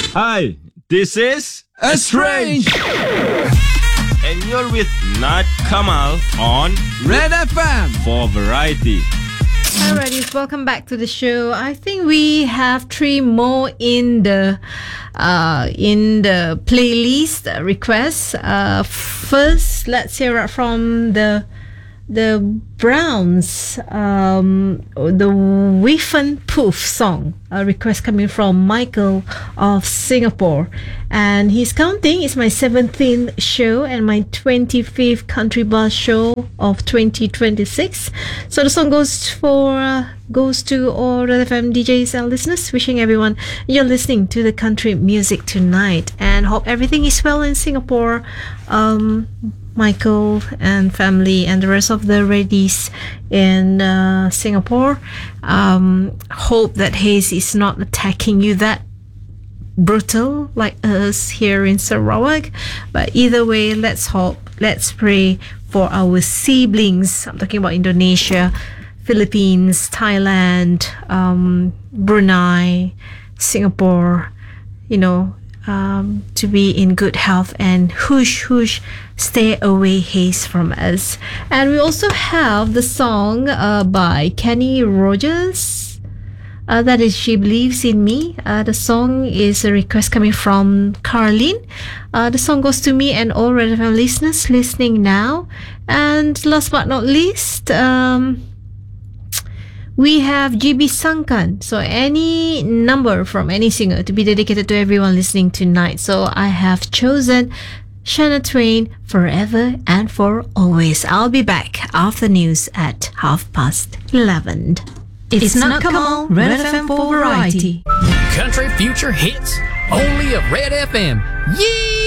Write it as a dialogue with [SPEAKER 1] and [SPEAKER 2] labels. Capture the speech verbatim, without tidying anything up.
[SPEAKER 1] Hi, this is
[SPEAKER 2] Estrange,
[SPEAKER 1] and you're with Nat Kamal on
[SPEAKER 2] Red F M.
[SPEAKER 1] for Variety.
[SPEAKER 3] Alrighty, welcome back to the show. I think we have three more in the uh, in the playlist uh, requests. Uh, first, let's hear it from the the Browns, um, the Wiffen Poof song. A request coming from Michael of Singapore, and he's counting. It's my seventeenth show and my twenty-fifth Country Bus show of twenty twenty-six. So the song goes for uh, goes to all Red F M D Js and listeners. Wishing everyone you're listening to the country music tonight, and hope everything is well in Singapore. Um, Michael and family and the rest of the Reddies in uh, Singapore. Um, hope that haze is not attacking you that brutal like us here in Sarawak. But either way, let's hope, let's pray for our siblings. I'm talking about Indonesia, Philippines, Thailand, um, Brunei, Singapore, you know, Um, to be in good health, and whoosh whoosh, stay away haze from us. And we also have the song uh, by Kenny Rogers, uh, that is She Believes in Me. Uh, the song is a request coming from Carlene. Uh, the song goes to me and all Red F M listeners listening now. And last but not least, um we have G B Sangkan. So any number from any singer to be dedicated to everyone listening tonight. So I have chosen Shania Twain, Forever and for Always. I'll be back after news at half past eleven. It's, it's not Kamal, Red F M for Variety.
[SPEAKER 4] Country future hits, only of Red F M. Yeah!